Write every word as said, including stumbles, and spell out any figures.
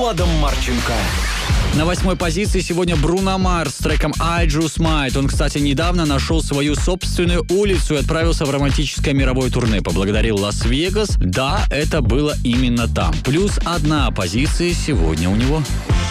Владом Марченко. На восьмой позиции сегодня Бруно Марс с треком «I Just Might». Он, кстати, недавно нашел свою собственную улицу и отправился в романтическое мировое турне. Поблагодарил Лас-Вегас. Да, это было именно там. Плюс одна позиция сегодня у него.